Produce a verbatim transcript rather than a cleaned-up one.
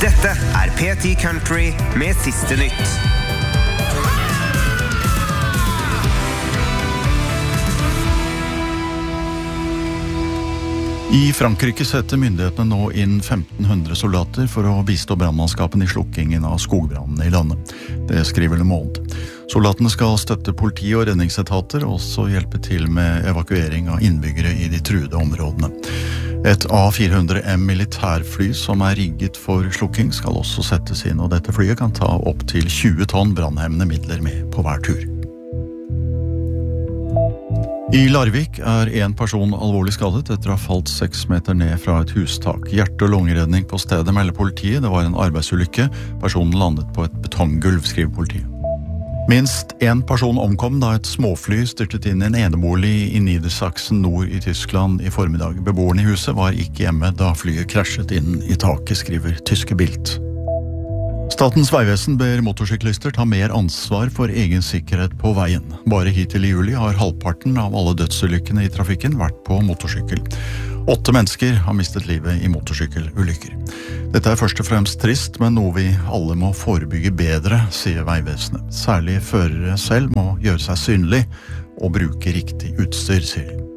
Dette er P ti Country med siste nytt. I Frankrike setter myndighetene nå inn femten hundre soldater for å bistå brannmannskapen i slukkingen av skogbrannene i landet. Det skriver Le Monde. Soldatene skal støtte politi og redningsetater og også hjelpe til med evakuering av innbyggere i de truede områdene. Et A fire hundre M militærfly som er rigget for slukking skal også settes inn, og dette flyet kan ta opp til tjue tonn brannhemmende midler med på hver tur. I Larvik er en person alvorlig skadet etter å ha falt seks meter ned fra et hustak. Hjerte- og lungeredning på stedet melder politiet. Det var en arbeidsulykke. Personen landet på et betonggulv, skriver politiet. Minst en person omkom da et småfly styrtet inn i en enebolig i Niedersachsen nord i Tyskland i formiddag. Beboerne i huset var ikke hjemme da flyet krasjet inn i taket, skriver tyske Bild. Statens vegvesen ber motorsyklister ta mer ansvar for egen sikkerhet på veien. Bare hittil i juli har halvparten av alle dødsulykkene i trafikken vært på motorsykkel. Åtte mennesker har mistet livet i motorsykkelulykker. Dette er først og fremst trist, men noe vi alle må forebygge bedre, sier veivesenet. Særlig førere selv må gjøre seg synlig og bruke riktig utstyr, sier de.